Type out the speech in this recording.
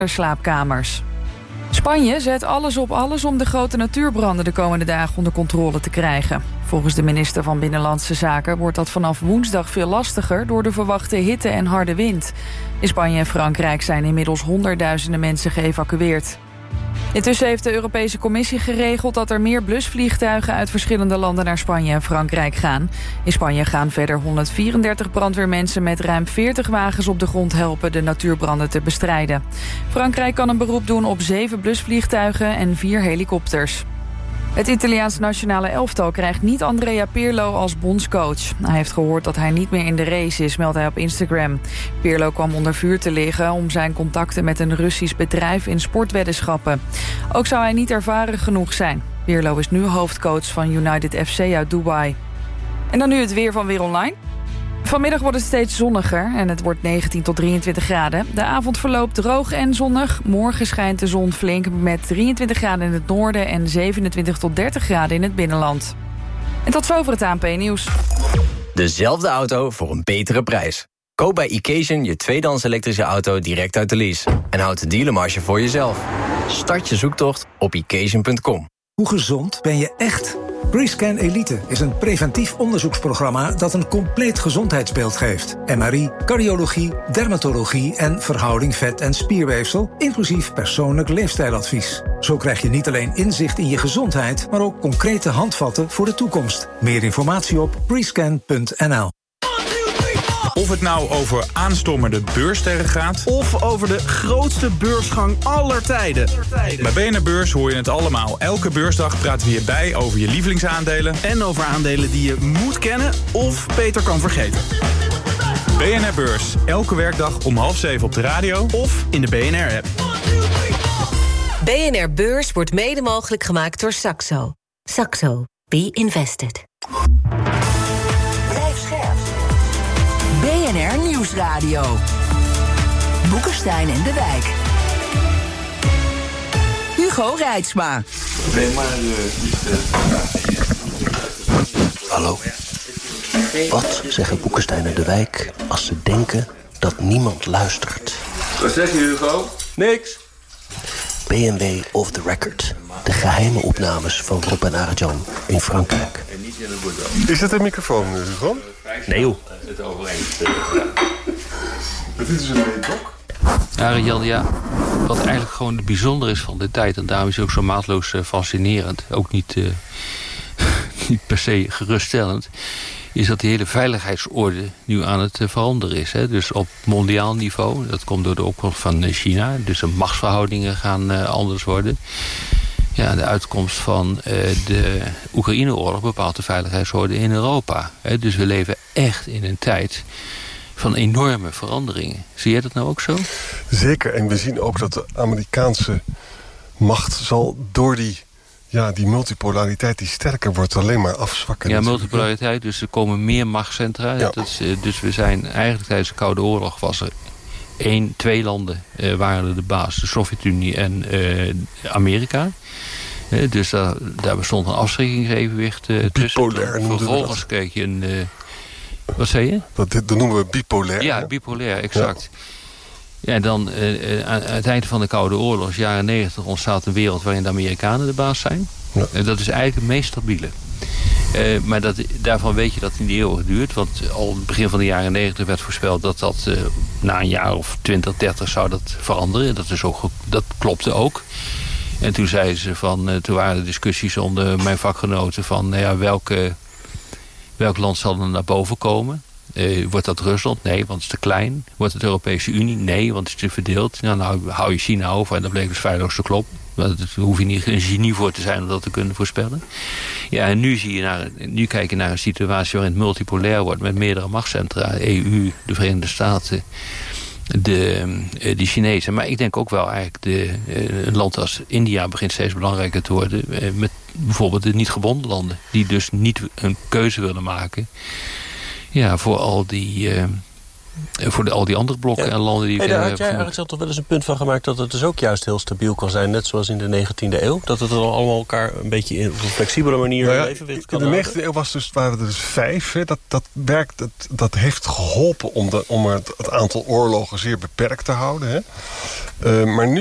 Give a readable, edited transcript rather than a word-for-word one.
slaapkamers. Spanje zet alles op alles om de grote natuurbranden de komende dagen onder controle te krijgen. Volgens de minister van Binnenlandse Zaken wordt dat vanaf woensdag veel lastiger door de verwachte hitte en harde wind. In Spanje en Frankrijk zijn inmiddels honderdduizenden mensen geëvacueerd. Intussen heeft de Europese Commissie geregeld dat er meer blusvliegtuigen uit verschillende landen naar Spanje en Frankrijk gaan. In Spanje gaan verder 134 brandweermensen met ruim 40 wagens op de grond helpen de natuurbranden te bestrijden. Frankrijk kan een beroep doen op 7 blusvliegtuigen en 4 helikopters. Het Italiaans nationale elftal krijgt niet Andrea Pirlo als bondscoach. Hij heeft gehoord dat hij niet meer in de race is, meldt hij op Instagram. Pirlo kwam onder vuur te liggen om zijn contacten met een Russisch bedrijf in sportweddenschappen. Ook zou hij niet ervaren genoeg zijn. Pirlo is nu hoofdcoach van United FC uit Dubai. En dan nu het weer van Weer Online. Vanmiddag wordt het steeds zonniger en het wordt 19 tot 23 graden. De avond verloopt droog en zonnig. Morgen schijnt de zon flink met 23 graden in het noorden en 27 tot 30 graden in het binnenland. En tot zover het ANP-nieuws. Dezelfde auto voor een betere prijs. Koop bij Occasion je tweedehands elektrische auto direct uit de lease. En houd de dealermarge voor jezelf. Start je zoektocht op occasion.com. Hoe gezond ben je echt? Rescan Elite is een preventief onderzoeksprogramma dat een compleet gezondheidsbeeld geeft. MRI, cardiologie, dermatologie en verhouding vet- en spierweefsel, inclusief persoonlijk leefstijladvies. Zo krijg je niet alleen inzicht in je gezondheid, maar ook concrete handvatten voor de toekomst. Meer informatie op rescan.nl. Of het nou over aanstormende beurssterren gaat, of over de grootste beursgang aller tijden. Bij BNR Beurs hoor je het allemaal. Elke beursdag praten we hierbij over je lievelingsaandelen En over aandelen die je moet kennen of beter kan vergeten. BNR Beurs, elke werkdag om 6:30 op de radio Of in de BNR-app. BNR Beurs wordt mede mogelijk gemaakt door Saxo. Saxo. Be invested. Blijf scherp. BNR Nieuwsradio. Boekenstein en de Wijk. Hugo Reitsma. Hallo. Wat zeggen Boekenstein en de Wijk als ze denken dat niemand luistert? Wat zeg je, Hugo? Niks. BMW Off the Record. De geheime opnames van Rob en Arjan in Frankrijk. Is dat een microfoon, Hugo? Nee, joh. Het overeenst. Dit is een meetok. Arjan, ja. Wat eigenlijk gewoon het bijzonder is van de tijd, en daarom is het ook zo maatloos fascinerend, ook niet per se geruststellend, is dat die hele veiligheidsorde nu aan het veranderen is. Hè? Dus op mondiaal niveau, dat komt door de opkomst van China, dus de machtsverhoudingen gaan anders worden. Ja, de uitkomst van de Oekraïne-oorlog bepaalt de veiligheidsorde in Europa. Hè? Dus we leven echt in een tijd van enorme veranderingen. Zie jij dat nou ook zo? Zeker, en we zien ook dat de Amerikaanse macht zal door die multipolariteit die sterker wordt alleen maar afzwakken. Ja, multipolariteit, dus er komen meer machtscentra. Ja. Dus we zijn eigenlijk tijdens de Koude Oorlog was er 2 landen waren de baas. De Sovjet-Unie en Amerika. Dus daar bestond een afschrikkingsevenwicht tussen. Vervolgens kreeg je een... wat zei je? Dat noemen we bipolair. Ja, bipolair, exact. Ja, en dan aan het eind van de Koude Oorlog, jaren 90, ontstaat een wereld waarin de Amerikanen de baas zijn. Ja. Dat is eigenlijk het meest stabiele. Maar daarvan weet je dat het niet eeuwig duurt. Want al in het begin van de jaren 90 werd voorspeld dat na een jaar of 20, 30 zou dat veranderen. Dat klopte ook. En toen zeiden ze toen waren er discussies onder mijn vakgenoten van welk land zal er naar boven komen? Wordt dat Rusland? Nee, want het is te klein. Wordt het de Europese Unie? Nee, want het is te verdeeld. Nou hou je China over en dat bleek dus feilloos te kloppen. Daar hoef je niet een genie voor te zijn om dat te kunnen voorspellen. Ja, en nu kijk je naar een situatie waarin het multipolair wordt met meerdere machtscentra. EU, de Verenigde Staten, de Chinezen. Maar ik denk ook wel eigenlijk een land als India begint steeds belangrijker te worden. Met bijvoorbeeld de niet gebonden landen. Die dus niet een keuze willen maken. Ja, voor al die Voor al die andere blokken en landen die... Daar had jij eigenlijk zelf toch wel eens een punt van gemaakt... dat het dus ook juist heel stabiel kan zijn, net zoals in de 19e eeuw? Dat het dan allemaal elkaar een beetje op een flexibele manier in evenwicht kan houden? In de 19e eeuw waren er dus 5. Hè. Dat heeft geholpen om het aantal oorlogen zeer beperkt te houden. Hè. Maar nu